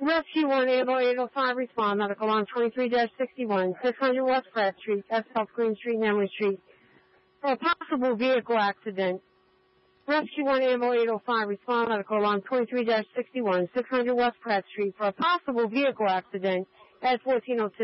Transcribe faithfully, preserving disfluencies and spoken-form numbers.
Rescue one, Ambo eight oh five, respond, medical alarm twenty-three dash sixty-one, six hundred West Pratt Street, S South Green Street, Nemly Street, for a possible vehicle accident. Rescue one, Ambo eight oh five, respond, medical alarm twenty-three dash sixty-one, six hundred West Pratt Street, for a possible vehicle accident at fourteen oh two.